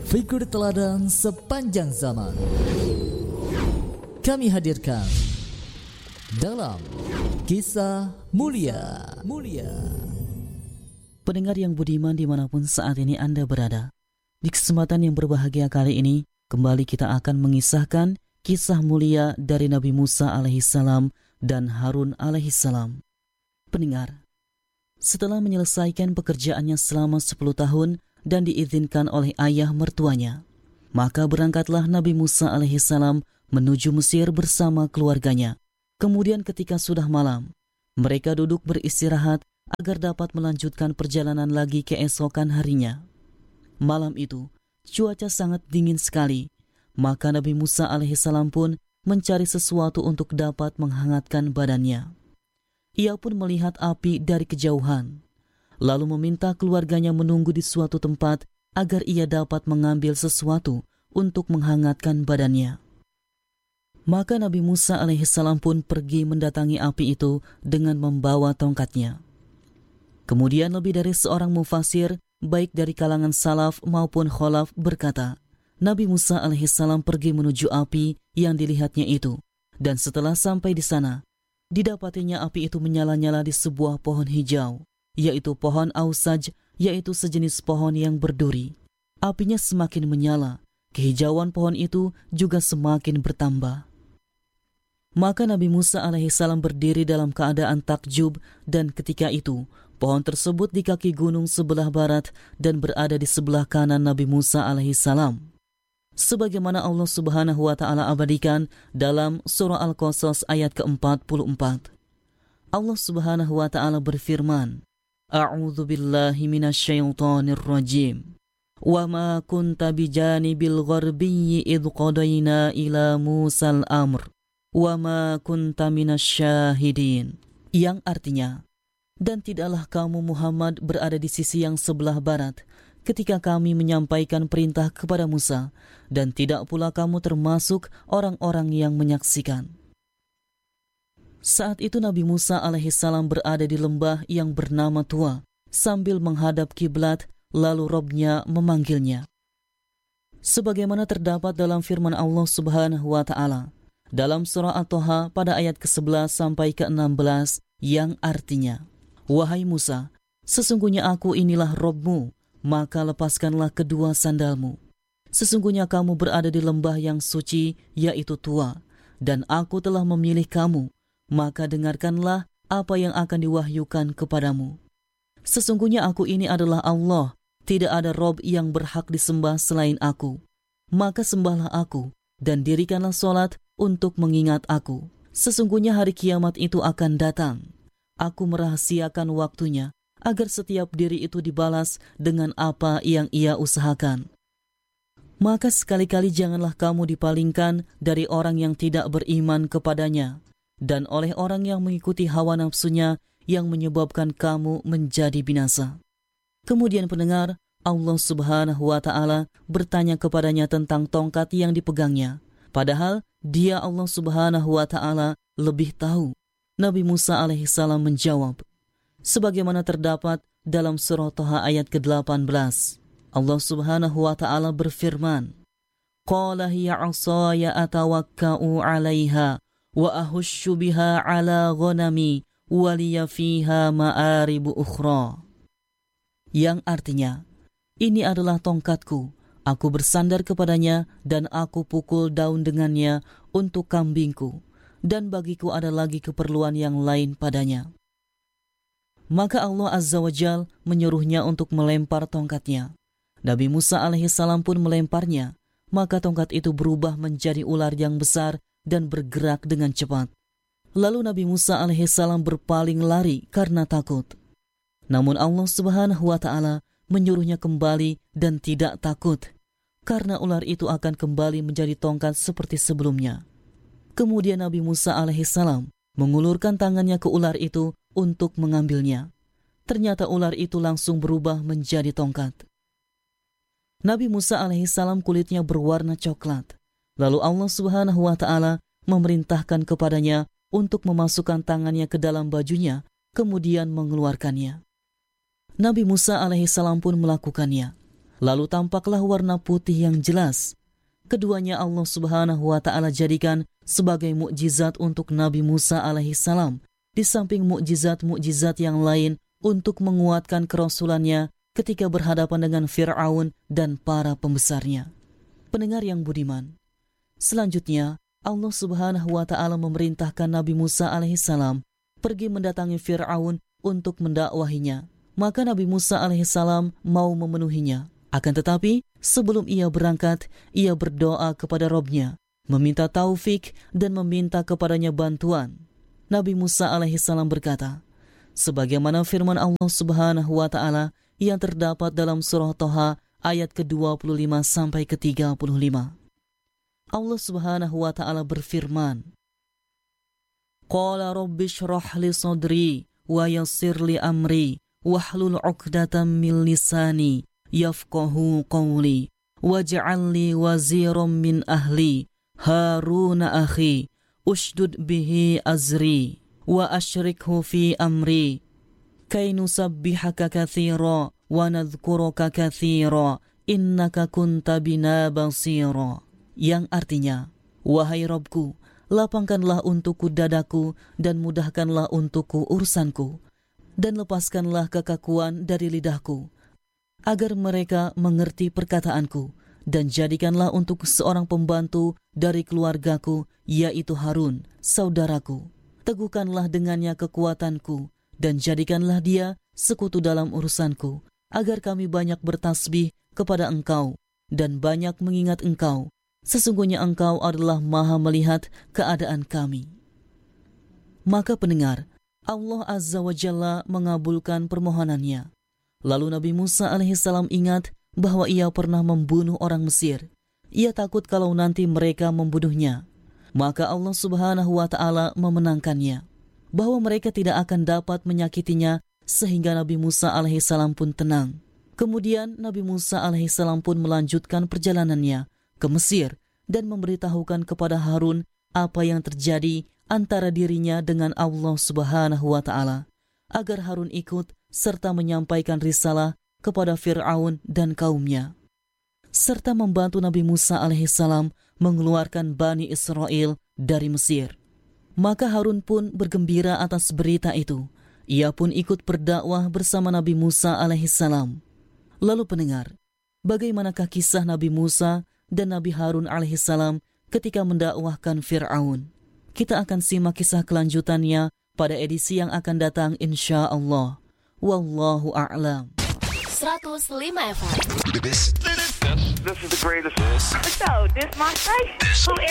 Figur teladan sepanjang zaman kami hadirkan dalam Kisah Mulia. Pendengar yang budiman dimanapun saat ini Anda berada, di kesempatan yang berbahagia kali ini kembali kita akan mengisahkan kisah mulia dari Nabi Musa alaihissalam dan Harun alaihissalam. Pendengar, setelah menyelesaikan pekerjaannya selama 10 tahun dan diizinkan oleh ayah mertuanya, maka berangkatlah Nabi Musa alaihissalam menuju Mesir bersama keluarganya. Kemudian ketika sudah malam, mereka duduk beristirahat agar dapat melanjutkan perjalanan lagi keesokan harinya. Malam itu, cuaca sangat dingin sekali, maka Nabi Musa alaihissalam pun mencari sesuatu untuk dapat menghangatkan badannya. Ia pun melihat api dari kejauhan, lalu meminta keluarganya menunggu di suatu tempat agar ia dapat mengambil sesuatu untuk menghangatkan badannya. Maka Nabi Musa alaihissalam pun pergi mendatangi api itu dengan membawa tongkatnya. Kemudian lebih dari seorang mufasir, baik dari kalangan salaf maupun kholaf, berkata, Nabi Musa alaihissalam pergi menuju api yang dilihatnya itu, dan setelah sampai di sana, didapatinya api itu menyala-nyala di sebuah pohon hijau, yaitu pohon ausaj, yaitu sejenis pohon yang berduri. Apinya semakin menyala, kehijauan pohon itu juga semakin bertambah. Maka Nabi Musa alaihissalam berdiri dalam keadaan takjub, dan ketika itu pohon tersebut di kaki gunung sebelah barat dan berada di sebelah kanan Nabi Musa alaihissalam. Sebagaimana Allah subhanahu wa ta'ala abadikan dalam surah Al-Qasas ayat ke-44. Allah subhanahu wa ta'ala berfirman, A'udzu billahi minasyaitonir rajim. Wa ma kunta bijanibil gharbiyyi idh qadayna ila Musal amr. Wa ma kunta minasyahidin. Yang artinya, dan tidaklah kamu Muhammad berada di sisi yang sebelah barat ketika kami menyampaikan perintah kepada Musa, dan tidak pula kamu termasuk orang-orang yang menyaksikan. Saat itu Nabi Musa alaihissalam berada di lembah yang bernama Tua sambil menghadap kiblat, lalu Robnya memanggilnya. Sebagaimana terdapat dalam firman Allah subhanahu wa ta'ala dalam surah At-Toha pada ayat ke-11 sampai ke-16 yang artinya, Wahai Musa, sesungguhnya aku inilah Robmu, maka lepaskanlah kedua sandalmu. Sesungguhnya kamu berada di lembah yang suci, yaitu Tua, dan aku telah memilih kamu, maka dengarkanlah apa yang akan diwahyukan kepadamu. Sesungguhnya aku ini adalah Allah, tidak ada Rob yang berhak disembah selain aku. Maka sembahlah aku, dan dirikanlah solat untuk mengingat aku. Sesungguhnya hari kiamat itu akan datang. Aku merahasiakan waktunya, agar setiap diri itu dibalas dengan apa yang ia usahakan. Maka sekali-kali janganlah kamu dipalingkan dari orang yang tidak beriman kepadanya, dan oleh orang yang mengikuti hawa nafsunya yang menyebabkan kamu menjadi binasa. Kemudian pendengar, Allah subhanahu wa ta'ala bertanya kepadanya tentang tongkat yang dipegangnya. Padahal dia Allah subhanahu wa ta'ala lebih tahu. Nabi Musa alaihissalam menjawab, sebagaimana terdapat dalam surah Toha ayat ke-18. Allah subhanahu wa ta'ala berfirman, Qala hiya 'asaya atawakka'u 'alaiha wa ahushu biha 'ala ghanami wa liya fiha ma'aribu ukhra. Yang artinya, ini adalah tongkatku, aku bersandar kepadanya dan aku pukul daun dengannya untuk kambingku, dan bagiku ada lagi keperluan yang lain padanya. Maka Allah Azza wa Jal menyuruhnya untuk melempar tongkatnya. Nabi Musa alaihissalam pun melemparnya, maka tongkat itu berubah menjadi ular yang besar dan bergerak dengan cepat. Lalu Nabi Musa alaihissalam berpaling lari karena takut. Namun Allah subhanahu wa ta'ala menyuruhnya kembali dan tidak takut, karena ular itu akan kembali menjadi tongkat seperti sebelumnya. Kemudian Nabi Musa alaihissalam mengulurkan tangannya ke ular itu untuk mengambilnya. Ternyata ular itu langsung berubah menjadi tongkat. Nabi Musa alaihissalam kulitnya berwarna coklat. Lalu Allah subhanahu wa ta'ala memerintahkan kepadanya untuk memasukkan tangannya ke dalam bajunya, kemudian mengeluarkannya. Nabi Musa alaihissalam pun melakukannya. lalu tampaklah warna putih yang jelas. Keduanya Allah Subhanahu wa Ta'ala jadikan sebagai mukjizat untuk Nabi Musa alaihissalam, di samping mukjizat-mukjizat yang lain untuk menguatkan kerasulannya ketika berhadapan dengan Fir'aun dan para pembesarnya. Pendengar yang budiman, selanjutnya Allah Subhanahu wa Ta'ala memerintahkan Nabi Musa alaihissalam pergi mendatangi Fir'aun untuk mendakwahinya. Maka Nabi Musa alaihissalam mau memenuhinya. Akan tetapi sebelum ia berangkat, ia berdoa kepada Robnya, meminta taufik dan meminta kepadanya bantuan. Nabi Musa alaihissalam berkata, sebagaimana firman Allah Subhanahu wa Ta'ala yang terdapat dalam surah Toha ayat ke-25 sampai ke-35. Allah Subhanahu wa Ta'ala berfirman, Qala rabbi shrah li sadri wa yassir li amri wahlul 'uqdatam min lisani yafqahu qawli waj'al li waziran min ahli Haruna akhi ushdud bihi azri wa asyrikhu fi amri kay nusabbihaka katsira wa nadhkuruka katsira innaka kunta bina basira. Yang artinya, wahai Rabbku, lapangkanlah untukku dadaku dan mudahkanlah untukku urusanku, dan lepaskanlah kekakuan dari lidahku, agar mereka mengerti perkataanku, dan jadikanlah untuk seorang pembantu dari keluargaku, yaitu Harun, saudaraku. Teguhkanlah dengannya kekuatanku, dan jadikanlah dia sekutu dalam urusanku, agar kami banyak bertasbih kepada Engkau, dan banyak mengingat Engkau. Sesungguhnya Engkau adalah Maha melihat keadaan kami. Maka pendengar, Allah Azza wa Jalla mengabulkan permohonannya. Lalu Nabi Musa alaihissalam ingat bahwa ia pernah membunuh orang Mesir. Ia takut kalau nanti mereka membunuhnya. Maka Allah Subhanahu wa Ta'ala memenangkannya, bahwa mereka tidak akan dapat menyakitinya, sehingga Nabi Musa alaihissalam pun tenang. Kemudian Nabi Musa alaihissalam pun melanjutkan perjalanannya ke Mesir dan memberitahukan kepada Harun apa yang terjadi antara dirinya dengan Allah Subhanahu wa Ta'ala, agar Harun ikut serta menyampaikan risalah kepada Fir'aun dan kaumnya, serta membantu Nabi Musa alaihissalam mengeluarkan Bani Israel dari Mesir. Maka Harun pun bergembira atas berita itu. Ia pun ikut berdakwah bersama Nabi Musa alaihissalam. Lalu pendengar, bagaimanakah kisah Nabi Musa dan Nabi Harun alaihissalam ketika mendakwahkan Fir'aun? Kita akan simak kisah kelanjutannya pada edisi yang akan datang insya Allah. Wallahu a'lam. 105 FM. This is the greatest. So, this my station.